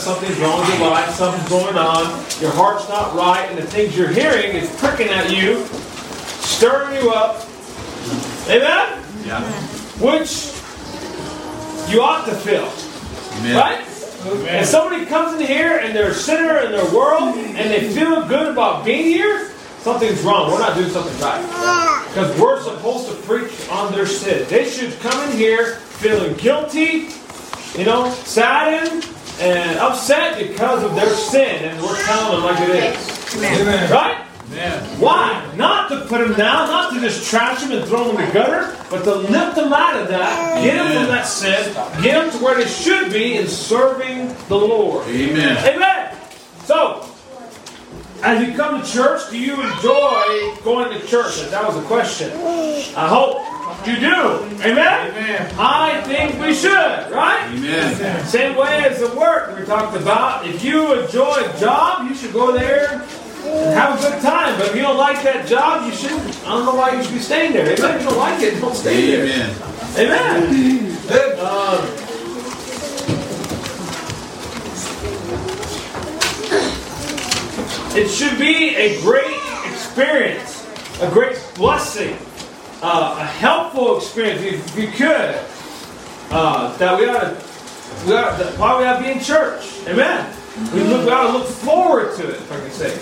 something's wrong with your life, something's going on, your heart's not right, and the things you're hearing is pricking at you, stirring you up. Amen? Yeah. Which you ought to feel. Amen. Right? Amen. If somebody comes in here and they're a sinner in their world and they feel good about being here, something's wrong. We're not doing something right. Because we're supposed to preach on their sin. They should come in here feeling guilty, saddened and upset because of their sin. And we're telling them like it is. Amen. Right? Amen. Why? Not to put them down, not to just trash them and throw them in the gutter, but to lift them out of that, get them from that sin, get them to where they should be in serving the Lord. Amen. Amen. So, as you come to church, do you enjoy going to church? That was the question. I hope you do. Amen? Amen. I think we should, right? Amen. Same way as the work we talked about. If you enjoy a job, you should go there and have a good time. But if you don't like that job, you shouldn't. I don't know why you should be staying there. Amen. If you don't like it, don't stay there. Amen. It should be a great experience, a great blessing, a helpful experience. If you could, that we ought to, why we ought to be in church. Amen. We ought to look forward to it, if I can say.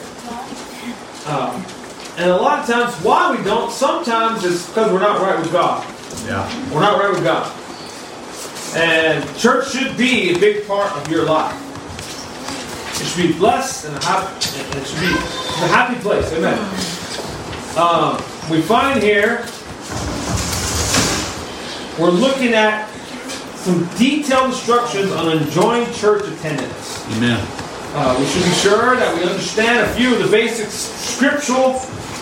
And a lot of times, why we don't, sometimes it's because we're not right with God. Yeah. We're not right with God. And church should be a big part of your life. It should be blessed and it should be a happy place. Amen. We find here, we're looking at some detailed instructions on enjoying church attendance. Amen. We should be sure that we understand a few of the basic scriptural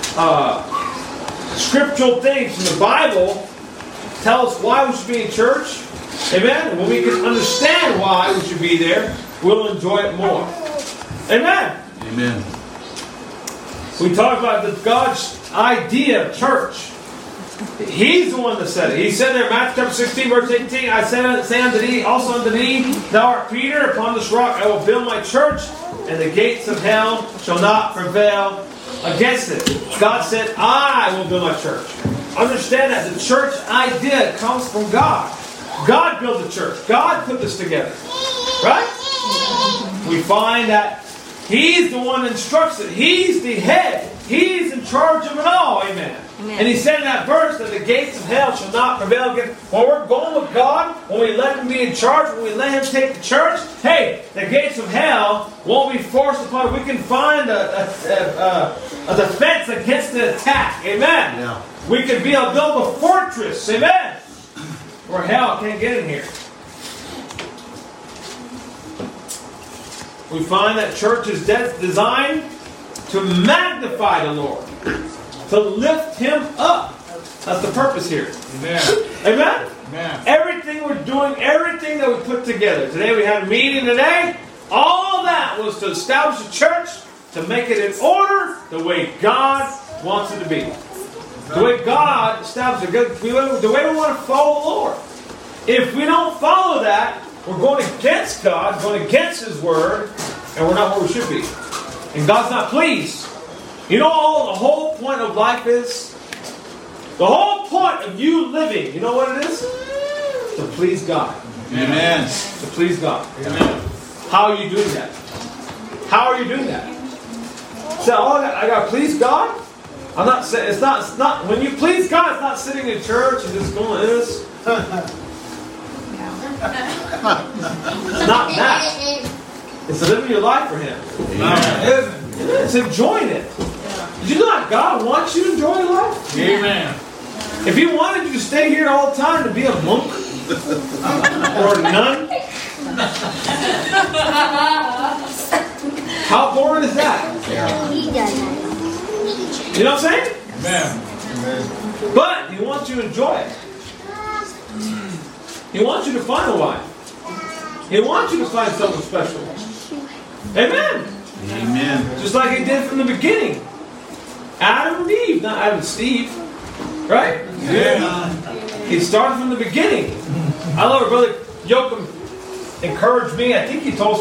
things from the Bible. Tell us why we should be in church. Amen. When we can understand why we should be there, we'll enjoy it more. Amen. Amen. We talk about God's idea of church. He's the one that said it. He said there in Matthew chapter 16, verse 18, I say unto thee, also unto thee, thou art Peter, upon this rock I will build my church, and the gates of hell shall not prevail against it. God said, I will build my church. Understand that the church idea comes from God. God built the church. God put this together. Right? We find that He's the one that instructs it. He's the head. He's in charge of it all. Amen. Amen. And He said in that verse that the gates of hell shall not prevail against. When we're going with God, when we let Him be in charge, when we let Him take the church, hey, the gates of hell won't be forced upon us. We can find a defense against the attack. Amen. Yeah. We can build a fortress. Amen. Where hell can't get in here. We find that church is designed to magnify the Lord, to lift Him up. That's the purpose here. Amen. Amen? Amen. Everything we're doing, everything that we put together. Today we had a meeting today. All of that was to establish a church, to make it in order the way God wants it to be. The way God established it. The way we want to follow the Lord. If we don't follow that, we're going against God, going against His Word, and we're not where we should be. And God's not pleased. You know what the whole point of life is? The whole point of you living, you know what it is? To please God. Amen. To please God. Amen. How are you doing that? How are you doing that? So, I got to please God? I'm not saying, it's not, when you please God, it's not sitting in church and just going like this. It's not that. It's living your life for Him. Amen. It's enjoying it. Did you know that God wants you to enjoy your life? Amen. If He wanted you to stay here all the time to be a monk or a nun, how boring is that? You know what I'm saying? Amen. But He wants you to enjoy it. He wants you to find a wife. He wants you to find something special. Amen. Amen. Just like He did from the beginning. Adam and Eve, not Adam and Steve. Right? Yeah. He started from the beginning. I love it, Brother Yoakum encouraged me. I think he told